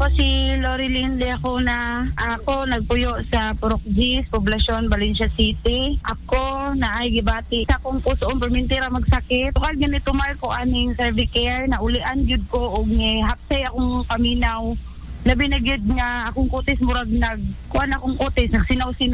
si Lorilyn de ako na ako nagpuyo sa Purok Gis, Poblacion, Valencia City. Ako na ay gibati sa akong pusoong permintira magsakit. Tukag ganito Marco aning Servicare na ulian gyud ko og ni hapsay akong paminaw. Labi na gyud nga akong kutis murag nagkuan akong kutis nagsinaw